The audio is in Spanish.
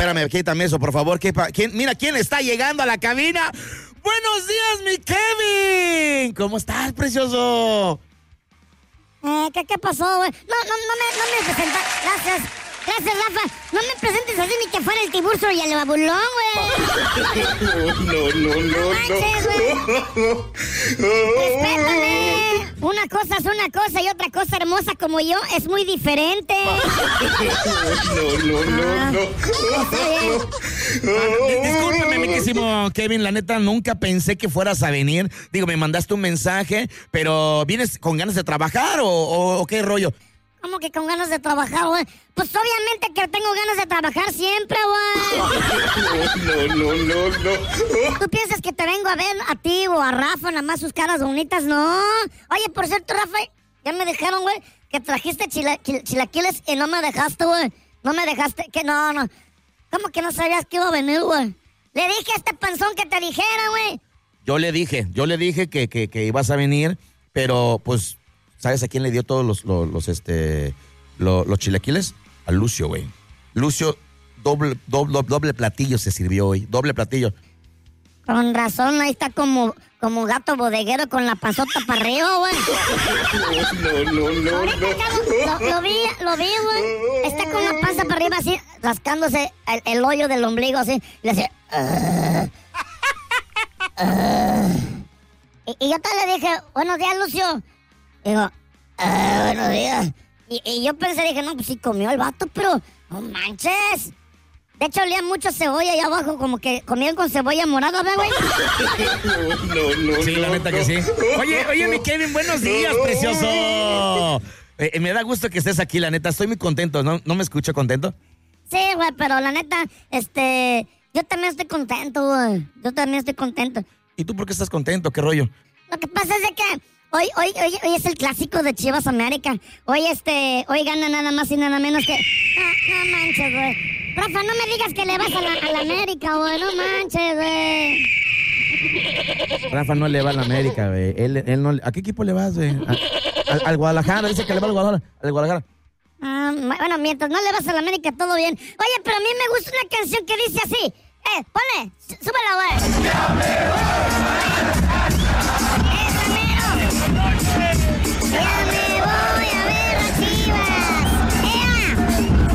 espérame, quítame eso, por favor. Mira quién está llegando a la cabina. ¡Buenos días, mi Kevin! ¿Cómo estás, precioso? ¿Qué pasó, güey? No me presenta. Gracias, Rafa. No me presentes así ni que fuera el Tiburcio y el Babulón, güey. No manches, güey. Respétame. Una cosa es una cosa y otra cosa hermosa como yo es muy diferente. Discúlpame, mi querísimo Kevin, la neta nunca pensé que fueras a venir. Digo, me mandaste un mensaje, pero ¿vienes con ganas de trabajar o qué rollo? ¿Cómo que con ganas de trabajar, güey? Pues obviamente que tengo ganas de trabajar siempre, güey. ¿Tú piensas que te vengo a ver a ti o a Rafa, nada más sus caras bonitas? No. Oye, por cierto, Rafa, ya me dijeron, güey, que trajiste chilaquiles y no me dejaste, güey. No me dejaste, que no. ¿Cómo que no sabías que iba a venir, güey? Le dije a este panzón que te dijera, güey. Yo le dije que ibas a venir, pero pues... ¿Sabes a quién le dio todos los chilaquiles? A Lucio, güey. Lucio, doble platillo se sirvió hoy. Doble platillo. Con razón, ahí está como gato bodeguero con la panzota para arriba, güey. Lo vi, güey. Está con la panza para arriba así, rascándose el hoyo del ombligo así. Y le hace... Y yo te le dije, buenos días, Lucio. Digo, buenos días. Y yo pensé, dije, no, pues sí comió el vato, pero no manches. De hecho, olía mucho cebolla ahí abajo, como que comían con cebolla morada, ¿verdad, güey? Sí, la neta que sí. Oye, mi Kevin, buenos días, precioso. Me da gusto que estés aquí, la neta. Estoy muy contento, ¿no me escucho contento? Sí, güey, pero la neta, yo también estoy contento, güey. Yo también estoy contento. ¿Y tú por qué estás contento? ¿Qué rollo? Lo que pasa es de que hoy es el clásico de Chivas América. Hoy gana nada más y nada menos que... No manches, güey. Rafa, no me digas que le vas a la América, güey. No manches, güey. Rafa no le va a la América, güey. Él no... ¿A qué equipo le vas, güey? Al Guadalajara. Dice que le va al Guadalajara. Bueno, mientras no le vas a la América, todo bien. Oye, pero a mí me gusta una canción que dice así. Ponle, súbela, güey.